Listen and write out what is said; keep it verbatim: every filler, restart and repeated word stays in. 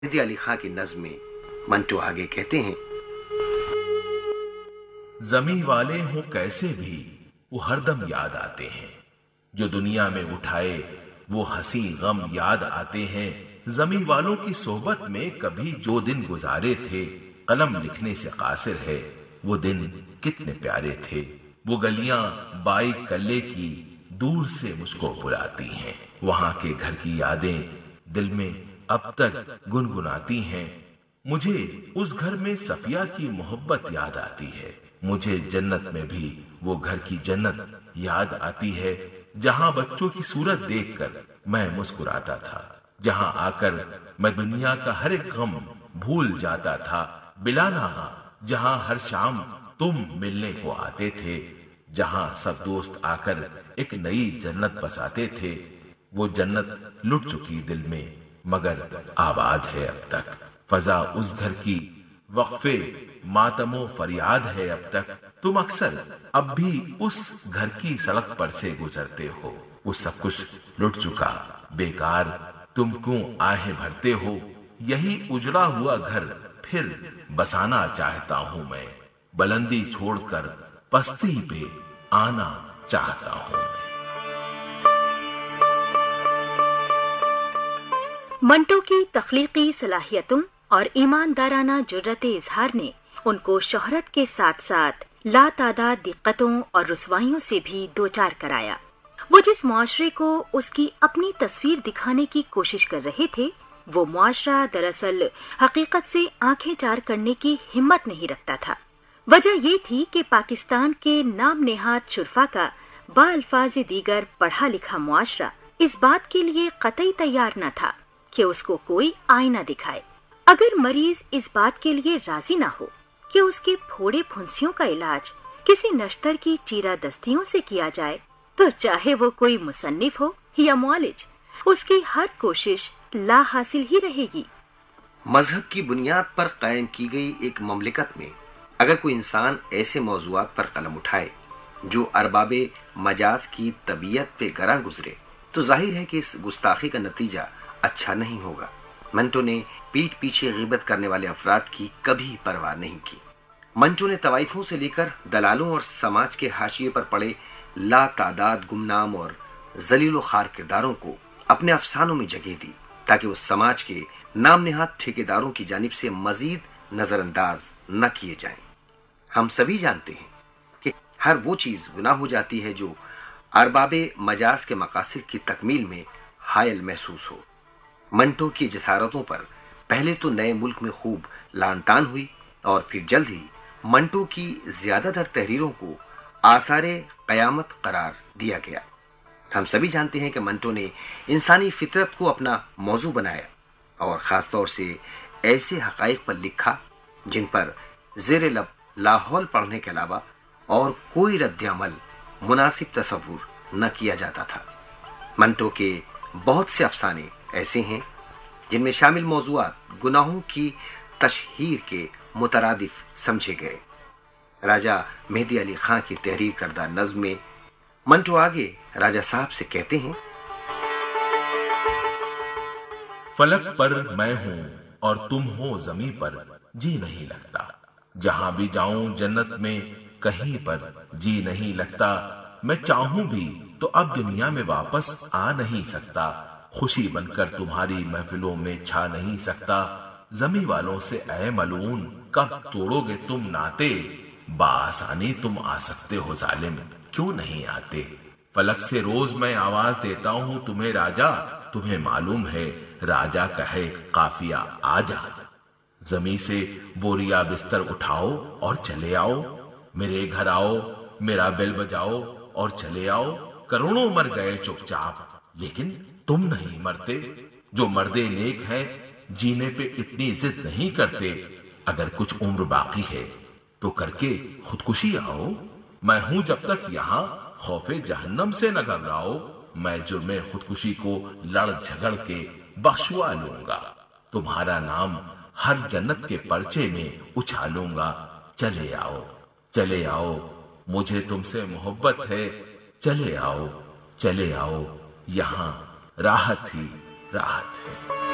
मेहदी अली खां की नज्म में मंटो आगे कहते हैं, जमी वाले हों कैसे भी वो हरदम याद आते हैं, जो दुनिया में उठाए वो हंसी गम याद आते हैं। जमी वालों की सोहबत में कभी जो दिन गुजारे थे, कलम लिखने से कासिर है वो दिन कितने प्यारे थे। वो गलियां बाई कल्ले की दूर से मुझको बुलाती हैं, वहां के घर की यादें दिल में अब तक गुनगुनाती हैं। मुझे उस घर में सफिया की मोहब्बत याद आती है, मुझे जन्नत में भी वो घर की जन्नत याद आती है, जहां बच्चों की सूरत देखकर मैं मुस्कुराता था, जहां आकर मैं दुनिया का हर एक गम भूल जाता था। बिलानाहा जहां हर शाम तुम मिलने को आते थे, जहां सब दोस्त आकर एक नई जन्नत बसाते थे। वो जन्नत लुट चुकी दिल में मगर आबाद है अब तक। फजा उस घर की वक्फे मातमो फरियाद है अब तक। तुम अक्सर अब भी उस घर की सड़क पर से गुजरते हो, वो सब कुछ लुट चुका बेकार तुम क्यों आहें भरते हो। यही उजड़ा हुआ घर फिर बसाना चाहता हूं मैं, बुलंदी छोड़कर पस्ती पे आना चाहता हूं मैं। मंटो की तख्लीकी सलाहियतों और ईमानदाराना जुर्रत इजहार ने उनको शोहरत के साथ साथ लातादाद दिक्कतों और रुसवाइयों से भी दो चार कराया। वो जिस मुआशरे को उसकी अपनी तस्वीर दिखाने की कोशिश कर रहे थे, वो मुआशरा दरअसल हकीकत से आंखें चार करने की हिम्मत नहीं रखता था। वजह ये थी कि पाकिस्तान के नाम नेहाद शुरफा का बाअल्फाज दीगर पढ़ा लिखा मुआशरा इस बात के लिए कतई तैयार न था कि उसको कोई आईना दिखाए। अगर मरीज इस बात के लिए राजी ना हो कि उसके फोड़े फुंसियों का इलाज किसी नश्तर की चीरा दस्तियों से किया जाए, तो चाहे वो कोई मुसन्निफ हो या मुआलिज, उसकी हर कोशिश ला हासिल ही रहेगी। मजहब की बुनियाद पर कायम की गई एक ममलिकत में अगर कोई इंसान ऐसे मौजुआत पर कलम उठाए जो अरबाबे मजाज की तबीयत पे गरा गुजरे, तो जाहिर है कि इस गुस्ताखी का नतीजा अच्छा नहीं होगा। मंटो ने पीठ पीछे गिबत करने वाले अफराद की कभी परवाह नहीं की। मंटो ने तवाइफों से लेकर दलालों और समाज के हाशिए पर पड़े ला तादाद गुमनाम और जलील खार किरदारों को अपने अफसानों में जगह दी, ताकि वो समाज के नाम नेहाद ठेकेदारों की जानिब से मजीद नजरअंदाज न किए जाएं। हम सभी जानते हैं कि हर वो चीज गुनाह हो जाती है जो अरबाबे मजाज के मकासद की तकमील में हायल महसूस हो। मंटो की जसारतों पर पहले तो नए मुल्क में खूब लानतान हुई और फिर जल्द ही मंटो की ज्यादातर तहरीरों को आसारे कयामत करार दिया गया। हम सभी जानते हैं कि मंटो ने इंसानी फितरत को अपना मौजू बनाया और ख़ासतौर से ऐसे हक़ाइक़ पर लिखा जिन पर ज़ेर लब लाहौल पढ़ने के अलावा और कोई रद्द अमल मुनासिब तसव्वुर न किया जाता था। मंटो के बहुत से अफसाने ऐसे हैं जिनमें शामिल मौज़ूआत गुनाहों की तशहीर के मुतरादिफ समझे गए। राजा मेहदी अली खां की तहरीर करदा नज़्म में मंटो आगे राजा साहब से कहते हैं, फलक पर मैं हूं और तुम हो जमी पर, जी नहीं लगता। जहां भी जाऊं जन्नत में कहीं पर जी नहीं लगता। मैं चाहूं भी तो अब दुनिया में वापस आ नहीं सकता। खुशी बनकर तुम्हारी महफिलों में छा नहीं सकता। जमी वालों से ऐ मलून कब तोड़ोगे तुम नाते, बासानी तुम आ सकते हो जालिम क्यों नहीं आते। फलक से रोज मैं आवाज देता हूं तुम्हें राजा, तुम्हें मालूम है राजा कहे काफिया आजा। जमी से बोरिया बिस्तर उठाओ और चले आओ, मेरे घर आओ, मेरा बेल बजाओ और चले आओ। करोड़ों मर गए चुपचाप लेकिन तुम नहीं मरते। जो मर्दे नेक हैं जीने पे इतनी जिद नहीं करते। अगर कुछ उम्र बाकी है तो करके खुदकुशी आओ। मैं हूं जब तक यहाँ खौफे जहन्नम से न घबराओ। मैं जुर्मे खुदकुशी को लड़ झगड़ के बख्शवा लूंगा। तुम्हारा नाम हर जन्नत के पर्चे में उछालूंगा। चले आओ चले आओ, मुझे तुमसे मोहब्बत है। चले आओ चले आओ, यहाँ राहत ही राहत है।